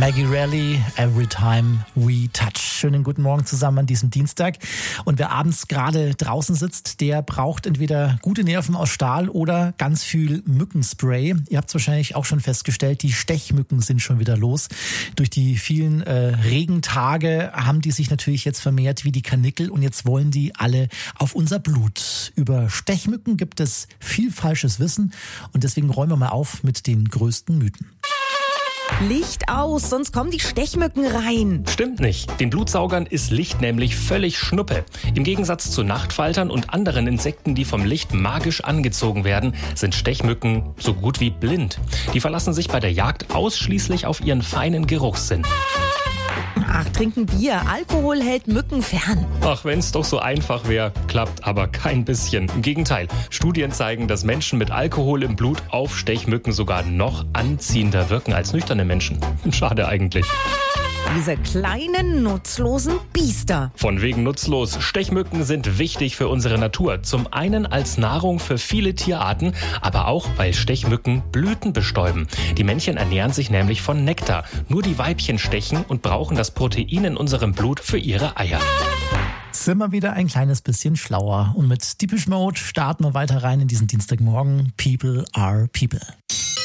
Maggie Raleigh, Every Time We Touch. Schönen guten Morgen zusammen an diesem Dienstag. Und wer abends gerade draußen sitzt, der braucht entweder gute Nerven aus Stahl oder ganz viel Mückenspray. Ihr habt es wahrscheinlich auch schon festgestellt, die Stechmücken sind schon wieder los. Durch die vielen Regentage haben die sich natürlich jetzt vermehrt wie die Karnickel und jetzt wollen die alle auf unser Blut. Über Stechmücken gibt es viel falsches Wissen und deswegen räumen wir mal auf mit den größten Mythen. Licht aus, sonst kommen die Stechmücken rein. Stimmt nicht. Den Blutsaugern ist Licht nämlich völlig Schnuppe. Im Gegensatz zu Nachtfaltern und anderen Insekten, die vom Licht magisch angezogen werden, sind Stechmücken so gut wie blind. Die verlassen sich bei der Jagd ausschließlich auf ihren feinen Geruchssinn. Ach, trinken Bier. Alkohol hält Mücken fern. Ach, wenn's doch so einfach wäre, klappt aber kein bisschen. Im Gegenteil, Studien zeigen, dass Menschen mit Alkohol im Blut auf Stechmücken sogar noch anziehender wirken als nüchterne Menschen. Schade eigentlich. Diese kleinen, nutzlosen Biester. Von wegen nutzlos. Stechmücken sind wichtig für unsere Natur. Zum einen als Nahrung für viele Tierarten, aber auch, weil Stechmücken Blüten bestäuben. Die Männchen ernähren sich nämlich von Nektar. Nur die Weibchen stechen und brauchen das Protein in unserem Blut für ihre Eier. Sind wir wieder ein kleines bisschen schlauer. Und mit Depeche Mode starten wir weiter rein in diesen Dienstagmorgen. People are people.